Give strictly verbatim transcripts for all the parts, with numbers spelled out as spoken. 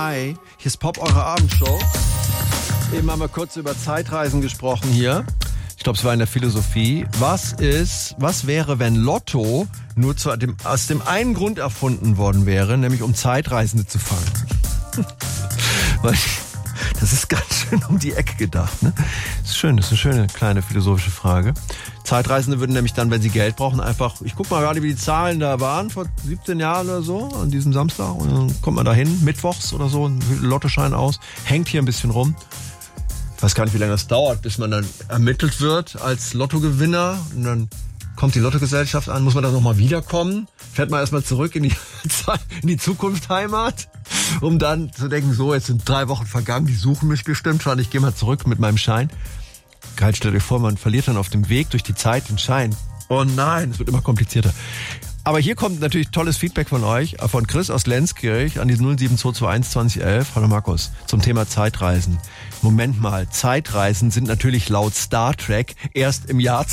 Hi, hier ist Pop, eure Abendshow. Eben haben wir kurz über Zeitreisen gesprochen hier. Ich glaube, es war in der Philosophie. Was ist, was wäre, wenn Lotto nur zu dem, aus dem einen Grund erfunden worden wäre, nämlich um Zeitreisende zu fangen? Weil das ist ganz schön um die Ecke gedacht, ne? Das ist schön, das ist eine schöne kleine philosophische Frage. Zeitreisende würden nämlich dann, wenn sie Geld brauchen, einfach, ich guck mal gerade, wie die Zahlen da waren, vor siebzehn Jahren oder so, an diesem Samstag, und dann kommt man da hin, mittwochs oder so, ein Lottoschein aus, hängt hier ein bisschen rum. Ich weiß gar nicht, wie lange das dauert, bis man dann ermittelt wird als Lottogewinner, und dann kommt die Lottogesellschaft an, muss man dann nochmal wiederkommen, fährt man erstmal zurück in die, in die Zukunft Heimat, um dann zu denken, so, jetzt sind drei Wochen vergangen, die suchen mich bestimmt schon, ich gehe mal zurück mit meinem Schein. Geil, stell dir vor, man verliert dann auf dem Weg durch die Zeit den Schein. Oh nein, es wird immer komplizierter. Aber hier kommt natürlich tolles Feedback von euch, von Chris aus Lenzkirch an die null sieben zwei zwei eins zwanzig elf. Hallo Markus, zum Thema Zeitreisen. Moment mal, Zeitreisen sind natürlich laut Star Trek erst im Jahr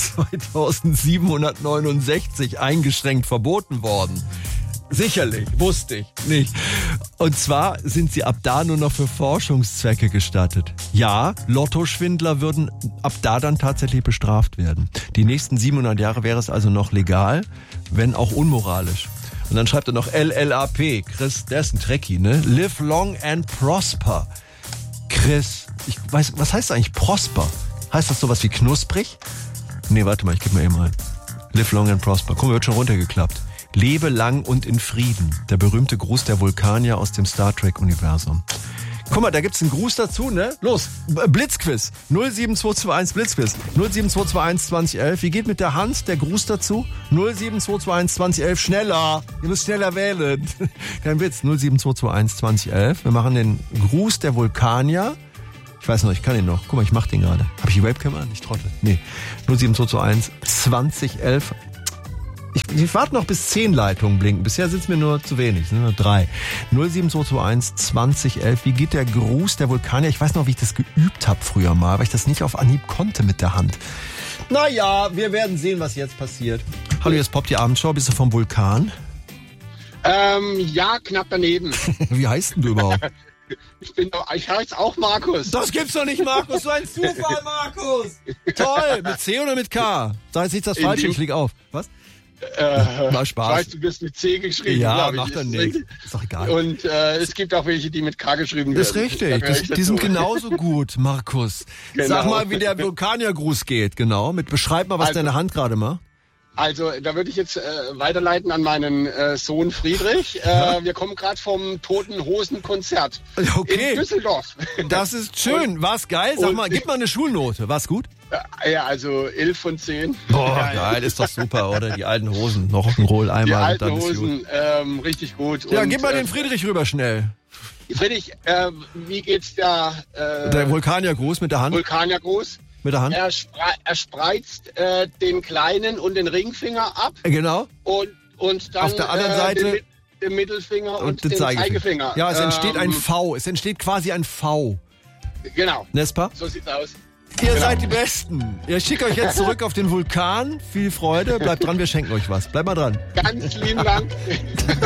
zweitausendsiebenhundertneunundsechzig eingeschränkt verboten worden. Sicherlich, wusste ich nicht. Und zwar sind sie ab da nur noch für Forschungszwecke gestattet. Ja, Lottoschwindler würden ab da dann tatsächlich bestraft werden. Die nächsten siebenhundert Jahre wäre es also noch legal, wenn auch unmoralisch. Und dann schreibt er noch L L A P. Chris, der ist ein Trekkie, ne? Live long and prosper. Chris, ich weiß, was heißt eigentlich prosper? Heißt das sowas wie knusprig? Nee, warte mal, ich gebe mal eben ein. Live long and prosper. Guck mal, wird schon runtergeklappt. Lebe lang und in Frieden. Der berühmte Gruß der Vulkanier aus dem Star Trek-Universum. Guck mal, da gibt's einen Gruß dazu, ne? Los, Blitzquiz. null sieben zwei zwei eins Blitzquiz. null sieben zwei zwei eins zwanzig elf. Wie geht mit der Hand der Gruß dazu? null sieben zwei zwei eins zwanzig elf. Schneller. Ihr müsst schneller wählen. Kein Witz. null sieben zwei zwei eins zwanzig elf. Wir machen den Gruß der Vulkanier. Ich weiß noch, ich kann ihn noch. Guck mal, ich mach den gerade. Hab ich die Webcam an? Ich trottel. Nee. null sieben zwei zwei eins zwanzig elf. Ich, ich warte noch, bis zehn Leitungen blinken. Bisher sind es mir nur zu wenig, sind nur drei. null sieben zwei zwei eins zwanzig elf. Wie geht der Gruß der Vulkanier? Ich weiß noch, wie ich das geübt habe früher mal, weil ich das nicht auf Anhieb konnte mit der Hand. Naja, wir werden sehen, was jetzt passiert. Hallo, hier ist Pop, die Abendshow. Bist du vom Vulkan? Ähm, ja, knapp daneben. Wie heißt denn du überhaupt? Ich bin doch, ich heiße auch Markus. Das gibt's doch nicht, Markus. So ein Zufall, Markus. Toll. Mit C oder mit K? Sag jetzt nicht das Falsche, ich leg auf. Was? Äh, War Spaß. Ich weiß, du bist mit C geschrieben. Ja, ich. macht dann ist nichts. Ist doch egal. Und äh, es gibt auch welche, die mit K geschrieben werden. Das ist richtig. Das, die sind genauso gut, Markus. Genau. Sag mal, wie der Vulkaniergruß geht, genau. Mit beschreib mal, was also, deine Hand gerade macht. Also, da würde ich jetzt äh, weiterleiten an meinen äh, Sohn Friedrich. Äh, ja. Wir kommen gerade vom Toten Hosen Konzert okay. in Düsseldorf. Das ist schön. War's geil? Sag mal, gib mal eine Schulnote. War's gut? Ja, also elf von zehn. Boah, geil, ist doch super, oder? Die alten Hosen, noch Rock'n'Roll einmal. Die alten und dann Hosen, ähm, richtig gut. Ja, und, gib mal äh, den Friedrich rüber schnell. Friedrich, äh, wie geht's da? Äh, der Vulkaniergruß mit der Hand? Vulkaniergruß. Mit der Hand? Er, spre- er spreizt äh, den kleinen und den Ringfinger ab. Genau. Und, und dann auf der anderen äh, Seite den, den Mittelfinger und, und den, den Zeigefinger. Zeigefinger. Ja, es entsteht ähm, ein V. Es entsteht quasi ein V. Genau. Nespa? So sieht's aus. Ihr genau. seid die Besten. Ich schicke euch jetzt zurück auf den Vulkan. Viel Freude. Bleibt dran, wir schenken euch was. Bleibt mal dran. Ganz lieben Dank.